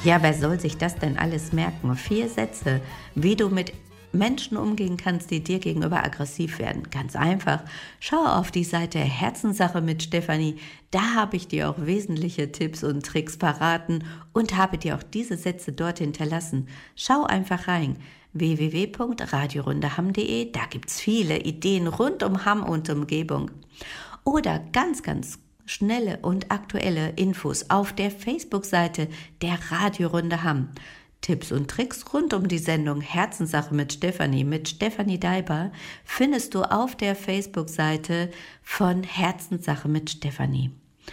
Ja, wer soll sich das denn alles merken? 4 Sätze, wie du mit Menschen umgehen kannst, die dir gegenüber aggressiv werden. Ganz einfach. Schau auf die Seite Herzenssache mit Stefanie. Da habe ich dir auch wesentliche Tipps und Tricks verraten und habe dir auch diese Sätze dort hinterlassen. Schau einfach rein. www.radiorundeham.de. Da gibt's viele Ideen rund um Hamm und Umgebung. Oder ganz schnelle und aktuelle Infos auf der Facebook-Seite der Radiorunde Hamm. Tipps und Tricks rund um die Sendung Herzenssache mit Stefanie Deiber findest du auf der Facebook-Seite von Herzenssache mit Stefanie.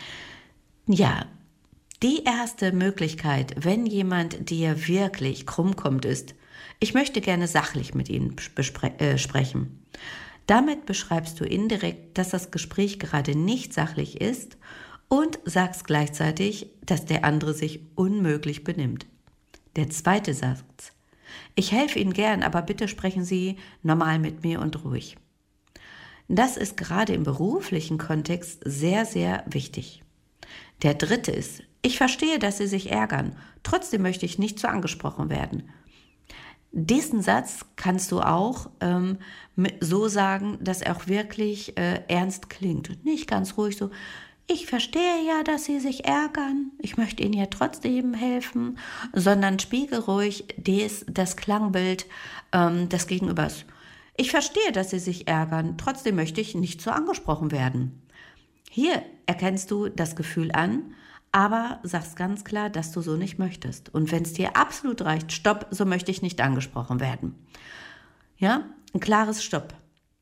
Ja, die erste Möglichkeit, wenn jemand dir wirklich krumm kommt, ist: Ich möchte gerne sachlich mit Ihnen sprechen. Damit beschreibst du indirekt, dass das Gespräch gerade nicht sachlich ist und sagst gleichzeitig, dass der andere sich unmöglich benimmt. Der zweite Satz: Ich helfe Ihnen gern, aber bitte sprechen Sie normal mit mir und ruhig. Das ist gerade im beruflichen Kontext sehr, sehr wichtig. Der dritte ist: Ich verstehe, dass Sie sich ärgern, trotzdem möchte ich nicht so angesprochen werden. Diesen Satz kannst du auch so sagen, dass er auch wirklich ernst klingt. Nicht ganz ruhig so: Ich verstehe ja, dass Sie sich ärgern, ich möchte Ihnen ja trotzdem helfen, sondern spiegelruhig das Klangbild des Gegenübers. Ich verstehe, dass Sie sich ärgern, trotzdem möchte ich nicht so angesprochen werden. Hier erkennst du das Gefühl an, aber sagst ganz klar, dass du so nicht möchtest. Und wenn es dir absolut reicht: Stopp, so möchte ich nicht angesprochen werden. Ja, ein klares Stopp.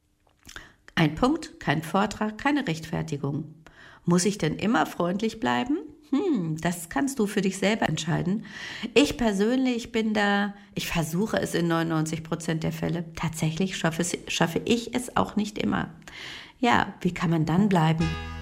Ein Punkt, kein Vortrag, keine Rechtfertigung. Muss ich denn immer freundlich bleiben? Das kannst du für dich selber entscheiden. Ich persönlich ich versuche es in 99% der Fälle. Tatsächlich schaffe ich es auch nicht immer. Ja, wie kann man dann bleiben?